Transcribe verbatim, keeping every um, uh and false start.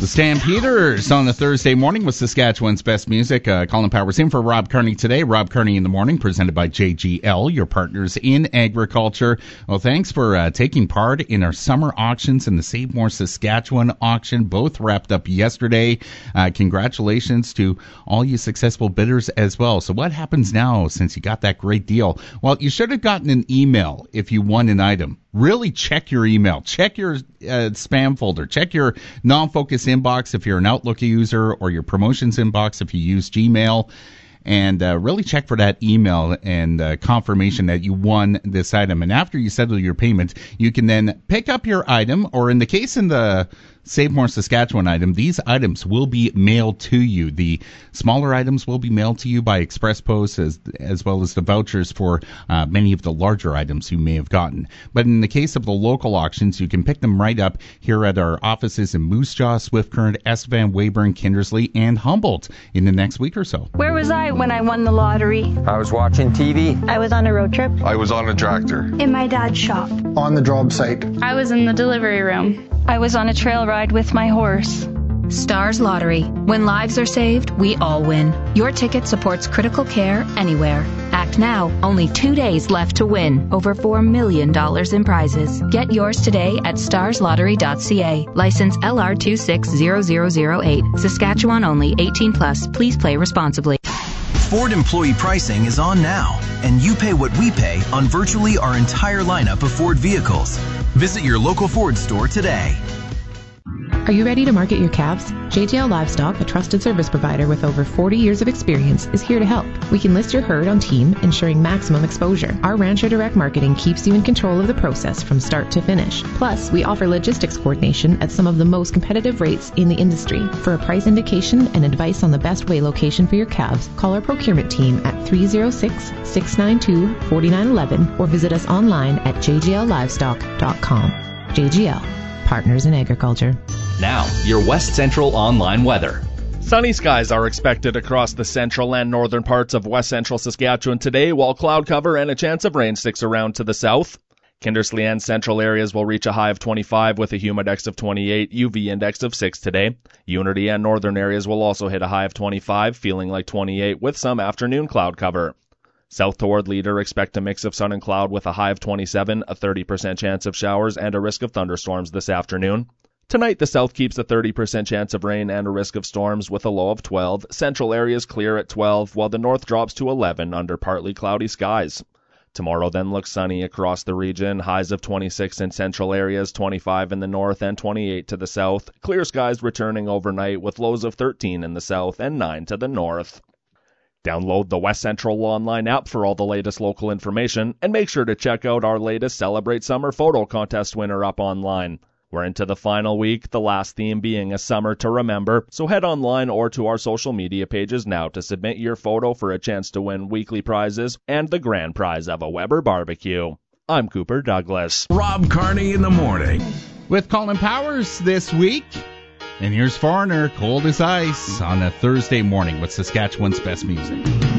The Stampeders on a Thursday morning with Saskatchewan's best music. Uh, Colin Powers in for Rob Kearney today. Rob Kearney in the morning, presented by J G L, your partners in agriculture. Well, thanks for uh, taking part in our summer auctions and the Save More Saskatchewan auction. Both wrapped up yesterday. Uh, congratulations to all you successful bidders as well. So what happens now since you got that great deal? Well, you should have gotten an email if you won an item. Really check your email. Check your uh, spam folder. Check your non-focus inbox if you're an Outlook user, or your promotions inbox if you use Gmail. And uh, really check for that email and uh, confirmation that you won this item. And after you settle your payment, you can then pick up your item, or in the case in the Save More Saskatchewan item, these items will be mailed to you. The smaller items will be mailed to you by express post, as as well as the vouchers for uh, many of the larger items you may have gotten. But in the case of the local auctions, you can pick them right up here at our offices in Moose Jaw, Swift Current, Estevan, Weyburn, Kindersley, and Humboldt in the next week or so. Where was I when I won the lottery? I was watching T V. I was on a road trip. I was on a tractor. In my dad's shop. On the job site. I was in the delivery room. I was on a trail ride with my horse. Stars Lottery. When lives are saved, we all win. Your ticket supports critical care anywhere. Act now. Only two days left to win. Over four million dollars in prizes. Get yours today at stars lottery dot c a. License L R two six zero zero zero eight. Saskatchewan only. eighteen plus. Please play responsibly. Ford employee pricing is on now, and you pay what we pay on virtually our entire lineup of Ford vehicles. Visit your local Ford store today. Are you ready to market your calves? J G L Livestock, a trusted service provider with over forty years of experience, is here to help. We can list your herd on team, ensuring maximum exposure. Our Rancher Direct Marketing keeps you in control of the process from start to finish. Plus, we offer logistics coordination at some of the most competitive rates in the industry. For a price indication and advice on the best way location for your calves, call our procurement team at three oh six, six nine two, four nine one one or visit us online at j g l livestock dot com. J G L, partners in agriculture. Now, your West Central online weather. Sunny skies are expected across the central and northern parts of West Central Saskatchewan today, while cloud cover and a chance of rain sticks around to the south. Kindersley and central areas will reach a high of twenty-five with a humidex of twenty-eight, U V index of six today. Unity and northern areas will also hit a high of twenty-five, feeling like twenty-eight with some afternoon cloud cover. South toward Leader, expect a mix of sun and cloud with a high of twenty-seven, a thirty percent chance of showers, and a risk of thunderstorms this afternoon. Tonight, the south keeps a thirty percent chance of rain and a risk of storms with a low of twelve. Central areas clear at twelve, while the north drops to eleven under partly cloudy skies. Tomorrow then looks sunny across the region, highs of twenty-six in central areas, twenty-five in the north, and twenty-eight to the south. Clear skies returning overnight with lows of thirteen in the south and nine to the north. Download the West Central online app for all the latest local information, and make sure to check out our latest Celebrate Summer photo contest winner up online. We're into the final week, the last theme being a summer to remember, so head online or to our social media pages now to submit your photo for a chance to win weekly prizes and the grand prize of a Weber barbecue. I'm Cooper Douglas. Rob Kearney in the morning. With Colin Powers this week. And here's Foreigner, Cold as Ice, on a Thursday morning with Saskatchewan's best music.